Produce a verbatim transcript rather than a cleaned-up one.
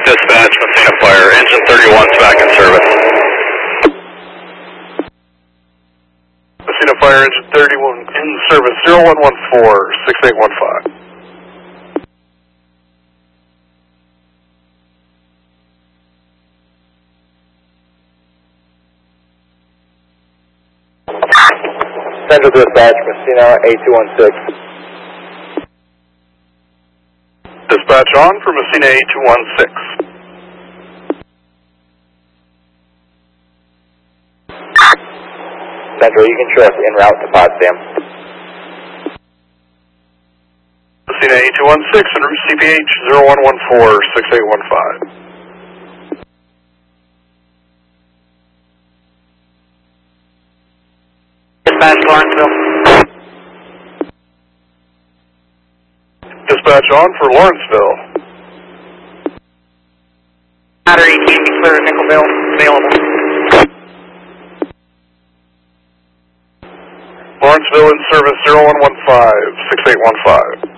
Dispatch, Messina Fire, engine thirty-one's back in service. Messina Fire, engine thirty-one in service, zero one one four, six eight one five. Central Dispatch, Messina eight two one six. Dispatch on for Messina eight two one six. Central, you can trust en route to Potsdam. Messina eight two one six and route C P H zero one one four, six eight one five. Dispatch, Lawrenceville. Dispatch on for Lawrenceville. Battery can be clear, Nickelville, available. Lawrenceville in service, zero one one five, six eight one five.